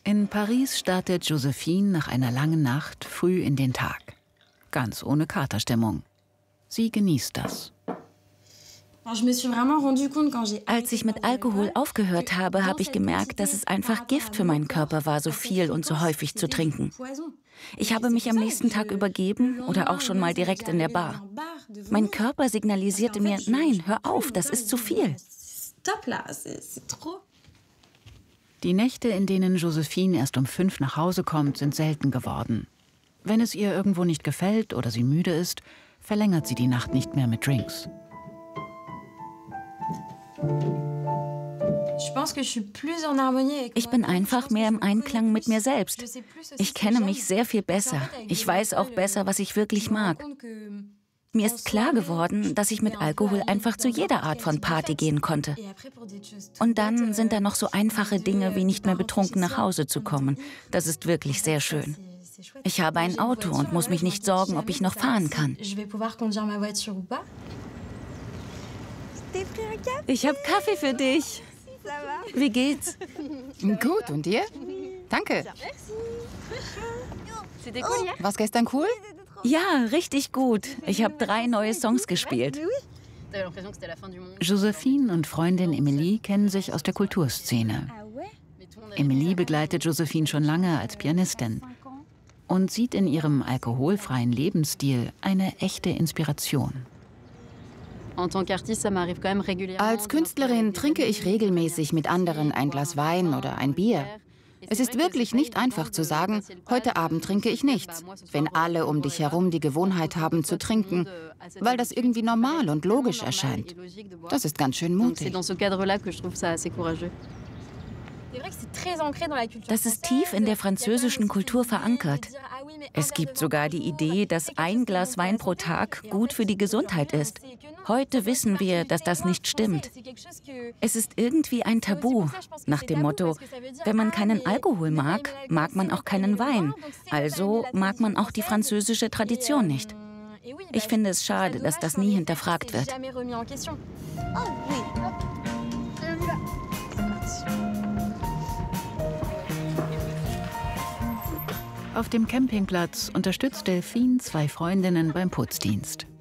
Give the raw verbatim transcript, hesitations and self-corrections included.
In Paris startet Joséphine nach einer langen Nacht früh in den Tag. Ganz ohne Katerstimmung. Sie genießt das. Als ich mit Alkohol aufgehört habe, habe ich gemerkt, dass es einfach Gift für meinen Körper war, so viel und so häufig zu trinken. Ich habe mich am nächsten Tag übergeben oder auch schon mal direkt in der Bar. Mein Körper signalisierte mir, nein, hör auf, das ist zu viel. Die Nächte, in denen Joséphine erst um fünf nach Hause kommt, sind selten geworden. Wenn es ihr irgendwo nicht gefällt oder sie müde ist, verlängert sie die Nacht nicht mehr mit Drinks. Ich bin einfach mehr im Einklang mit mir selbst. Ich kenne mich sehr viel besser. Ich weiß auch besser, was ich wirklich mag. Mir ist klar geworden, dass ich mit Alkohol einfach zu jeder Art von Party gehen konnte. Und dann sind da noch so einfache Dinge, wie nicht mehr betrunken nach Hause zu kommen. Das ist wirklich sehr schön. Ich habe ein Auto und muss mich nicht sorgen, ob ich noch fahren kann. Ich habe Kaffee für dich. Wie geht's? Gut, und dir? Danke. War's gestern cool? Ja, richtig gut. Ich habe drei neue Songs gespielt. Joséphine und Freundin Emilie kennen sich aus der Kulturszene. Emilie begleitet Joséphine schon lange als Pianistin und sieht in ihrem alkoholfreien Lebensstil eine echte Inspiration. Als Künstlerin trinke ich regelmäßig mit anderen ein Glas Wein oder ein Bier. Es ist wirklich nicht einfach zu sagen, heute Abend trinke ich nichts, wenn alle um dich herum die Gewohnheit haben zu trinken, weil das irgendwie normal und logisch erscheint. Das ist ganz schön mutig. Das ist tief in der französischen Kultur verankert. Es gibt sogar die Idee, dass ein Glas Wein pro Tag gut für die Gesundheit ist. Heute wissen wir, dass das nicht stimmt. Es ist irgendwie ein Tabu, nach dem Motto, wenn man keinen Alkohol mag, mag man auch keinen Wein. Also mag man auch die französische Tradition nicht. Ich finde es schade, dass das nie hinterfragt wird. Auf dem Campingplatz unterstützt Delphine zwei Freundinnen beim Putzdienst.